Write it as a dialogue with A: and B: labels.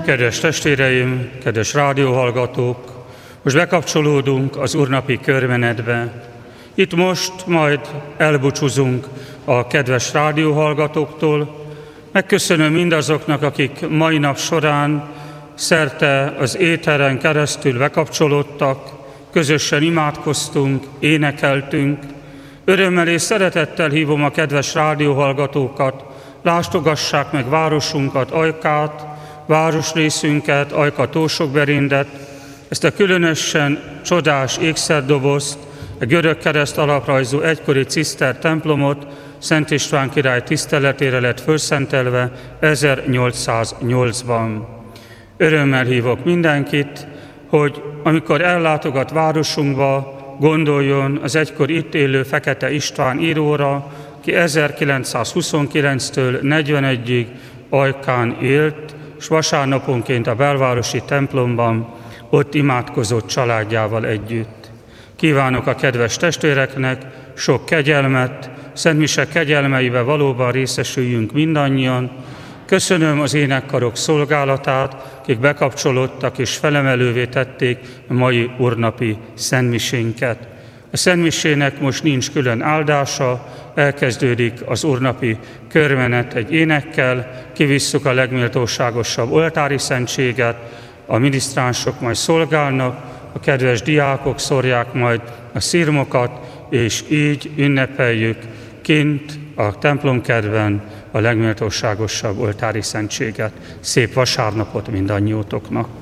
A: Kedves testvéreim, kedves rádióhallgatók! Most bekapcsolódunk az úrnapi körmenetbe. Itt most majd elbúcsúzunk a kedves rádióhallgatóktól. Megköszönöm mindazoknak, akik mai nap során szerte az éteren keresztül bekapcsolódtak, közösen imádkoztunk, énekeltünk. Örömmel és szeretettel hívom a kedves rádióhallgatókat, látogassák meg városunkat, Ajkát, városrészünket, Ajka-Tósokberindet, ezt a különösen csodás ékszerdobozt, a görög kereszt alaprajzú egykori ciszter templomot Szent István király tiszteletére lett fölszentelve 1808-ban. Örömmel hívok mindenkit, hogy amikor ellátogat városunkba, gondoljon az egykor itt élő Fekete István íróra, ki 1929-től 41-ig Ajkán élt, és vasárnaponként a belvárosi templomban ott imádkozott családjával együtt. Kívánok a kedves testvéreknek sok kegyelmet, szentmise kegyelmeibe valóban részesüljünk mindannyian. Köszönöm az énekkarok szolgálatát, akik bekapcsolódtak és felemelővé tették a mai úrnapi szentmisénket. A szentmisének most nincs külön áldása, elkezdődik az úrnapi körmenet egy énekkel, kivisszuk a legméltóságosabb oltári szentséget, a minisztránsok majd szolgálnak, a kedves diákok szórják majd a szirmokat, és így ünnepeljük kint a templomkertben a legméltóságosabb oltári szentséget. Szép vasárnapot mindannyiótoknak!